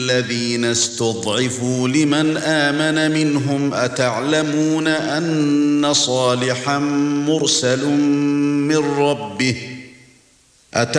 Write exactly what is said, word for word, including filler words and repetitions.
الذين استضعفوا لمن آمن منهم أتعلمون أن صالحا مرسل من ربه